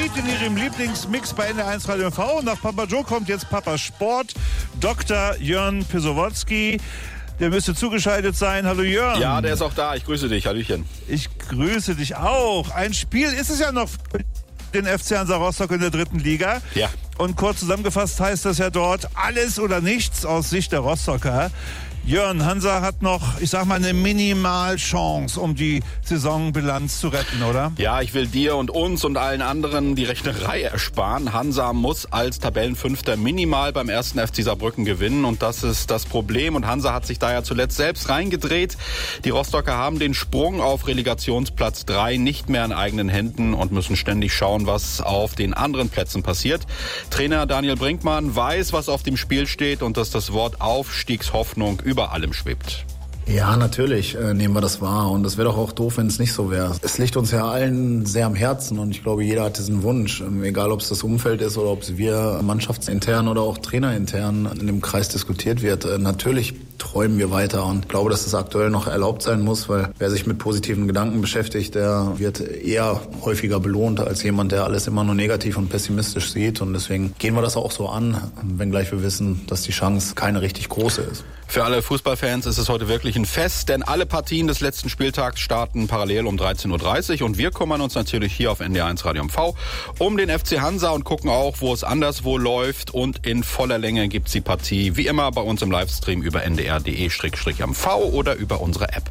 Musik in Ihrem Lieblingsmix bei NDR1 Radio MV. Nach Papa Joe kommt jetzt Papa Sport, Dr. Jörn Pisowotzki. Der müsste zugeschaltet sein. Hallo Jörn. Ja, der ist auch da. Ich grüße dich. Hallöchen. Ich grüße dich auch. Ein Spiel ist es ja noch für den FC Hansa Rostock in der 3. Liga. Ja. Und kurz zusammengefasst heißt das ja dort alles oder nichts aus Sicht der Rostocker. Jörn, Hansa hat noch, ich sag mal, eine Minimalchance, um die Saisonbilanz zu retten, oder? Ja, ich will dir und uns und allen anderen die Rechnerei ersparen. Hansa muss als Tabellenfünfter minimal beim 1. FC Saarbrücken gewinnen und das ist das Problem. Und Hansa hat sich da ja zuletzt selbst reingedreht. Die Rostocker haben den Sprung auf Relegationsplatz 3 nicht mehr in eigenen Händen und müssen ständig schauen, was auf den anderen Plätzen passiert. Trainer Daniel Brinkmann weiß, was auf dem Spiel steht und dass das Wort Aufstiegshoffnung über allem schwebt. Ja, natürlich nehmen wir das wahr und es wäre doch auch doof, wenn es nicht so wäre. Es liegt uns ja allen sehr am Herzen und ich glaube, jeder hat diesen Wunsch, egal ob es das Umfeld ist oder ob es wir mannschaftsintern oder auch trainerintern in dem Kreis diskutiert wird. Natürlich träumen wir weiter und ich glaube, dass das aktuell noch erlaubt sein muss, weil wer sich mit positiven Gedanken beschäftigt, der wird eher häufiger belohnt als jemand, der alles immer nur negativ und pessimistisch sieht und deswegen gehen wir das auch so an, wenngleich wir wissen, dass die Chance keine richtig große ist. Für alle Fußballfans ist es heute wirklich ein Fest, denn alle Partien des letzten Spieltags starten parallel um 13.30 Uhr und wir kümmern uns natürlich hier auf NDR1 Radio MV um den FC Hansa und gucken auch, wo es anderswo läuft und in voller Länge gibt's die Partie wie immer bei uns im Livestream über ndr.de/mv oder über unsere App.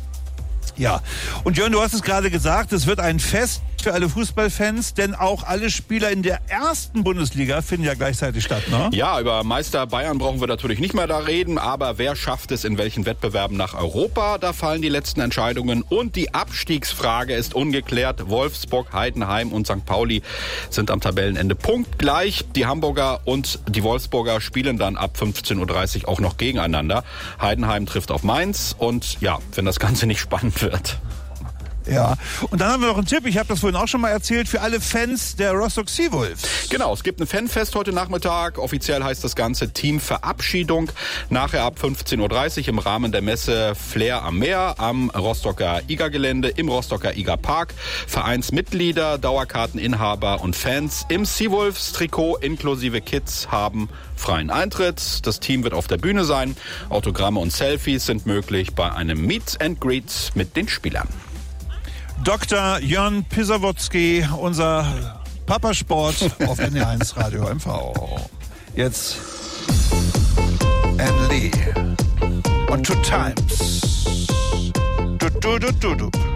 Ja, und Jörn, du hast es gerade gesagt, es wird ein Fest für alle Fußballfans, denn auch alle Spieler in der 1. Bundesliga finden ja gleichzeitig statt, ne? Ja, über Meister Bayern brauchen wir natürlich nicht mehr da reden, aber wer schafft es in welchen Wettbewerben nach Europa? Da fallen die letzten Entscheidungen und die Abstiegsfrage ist ungeklärt. Wolfsburg, Heidenheim und St. Pauli sind am Tabellenende punktgleich. Die Hamburger und die Wolfsburger spielen dann ab 15.30 Uhr auch noch gegeneinander. Heidenheim trifft auf Mainz und ja, wenn das Ganze nicht spannend wird. Ja, und dann haben wir noch einen Tipp, ich habe das vorhin auch schon mal erzählt, für alle Fans der Rostock Seawolves. Genau, es gibt ein Fanfest heute Nachmittag. Offiziell heißt das Ganze Teamverabschiedung. Nachher ab 15.30 Uhr im Rahmen der Messe Flair am Meer am Rostocker IGA-Gelände im Rostocker IGA-Park. Vereinsmitglieder, Dauerkarteninhaber und Fans im Seawolves-Trikot inklusive Kids haben freien Eintritt. Das Team wird auf der Bühne sein. Autogramme und Selfies sind möglich bei einem Meet and Greet mit den Spielern. Dr. Jörn Pisowotzki, unser Papa Sport auf NDR1 Radio MV. Jetzt Anne Lee und Two Times. Du.